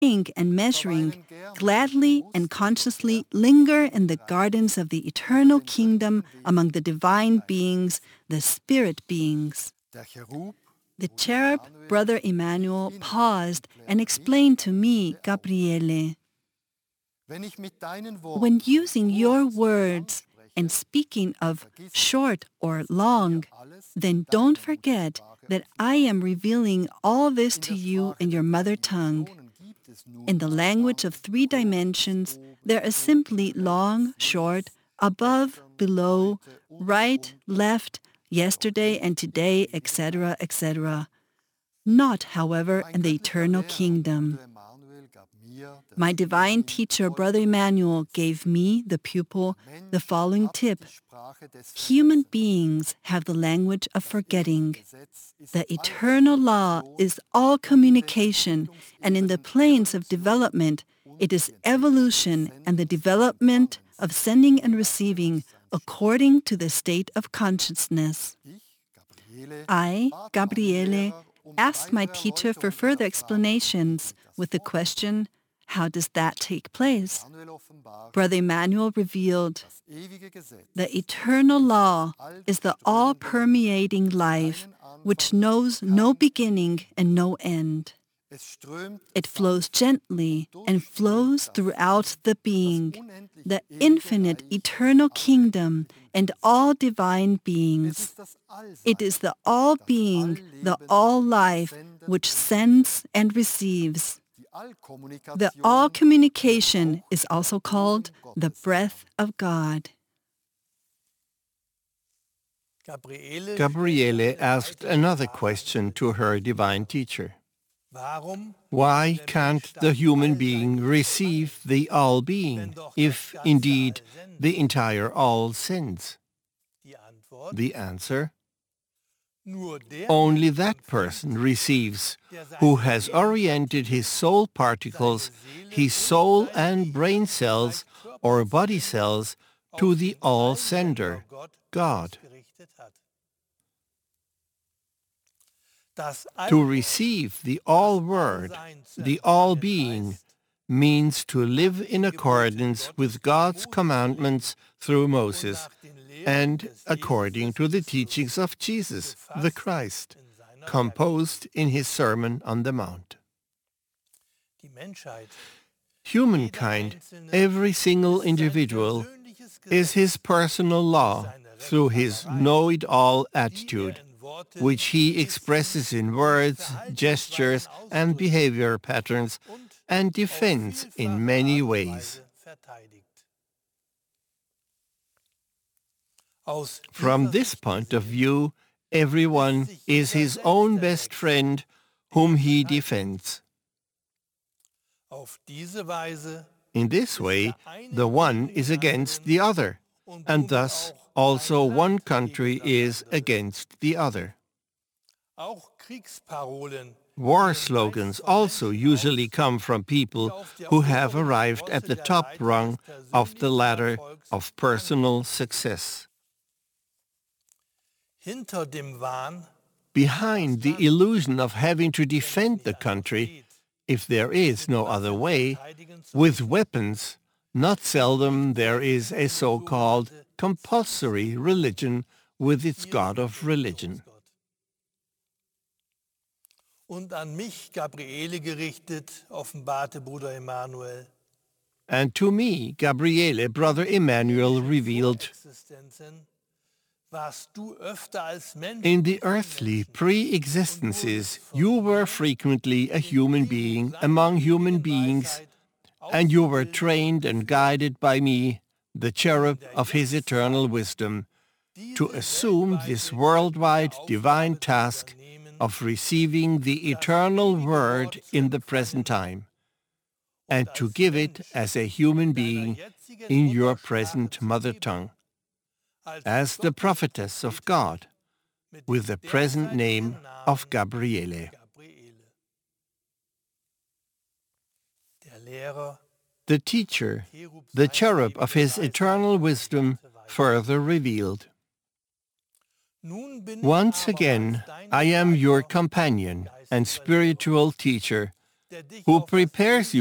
and measuring, gladly and consciously linger in the gardens of the eternal kingdom among the divine beings, the spirit beings. The cherub, Brother Emmanuel, paused and explained to me, Gabriele, when using your words and speaking of short or long, then don't forget that I am revealing all this to you in your mother tongue. In the language of 3 dimensions, there is simply long, short, above, below, right, left, yesterday and today, etc., etc. Not, however, in the eternal kingdom. My divine teacher, Brother Emmanuel, gave me, the pupil, the following tip. Human beings have the language of forgetting. The eternal law is all communication, and in the planes of development, it is evolution and the development of sending and receiving according to the state of consciousness. I, Gabriele, asked my teacher for further explanations with the question, how does that take place? Brother Emmanuel revealed, the eternal law is the all-permeating life which knows no beginning and no end. It flows gently and flows throughout the being, the infinite eternal kingdom and all divine beings. It is the all-being, the all-life, which sends and receives. The all-communication is also called the breath of God. Gabriele asked another question to her divine teacher. Why can't the human being receive the all-being, if indeed the entire all sends? The answer? Only that person receives who has oriented his soul particles, his soul and brain cells or body cells to the all-sender, God. To receive the all-word, the all-being, means to live in accordance with God's commandments through Moses and according to the teachings of Jesus, the Christ, composed in his Sermon on the Mount. Humankind, every single individual, is his personal law through his know-it-all attitude, which he expresses in words, gestures, and behavior patterns, and defends in many ways. From this point of view, everyone is his own best friend whom he defends. In this way, the one is against the other, and thus also one country is against the other. War slogans also usually come from people who have arrived at the top rung of the ladder of personal success. Behind the illusion of having to defend the country, if there is no other way, with weapons, not seldom there is a so-called compulsory religion with its God of religion. And to me, Gabriele, Brother Emmanuel revealed, in the earthly pre-existences, you were frequently a human being among human beings, and you were trained and guided by me, the cherub of his eternal wisdom, to assume this worldwide divine task of receiving the eternal word in the present time, and to give it as a human being in your present mother tongue, as the prophetess of God, with the present name of Gabriele. The teacher, the cherub of his eternal wisdom, further revealed, once again, I am your companion and spiritual teacher, who prepares you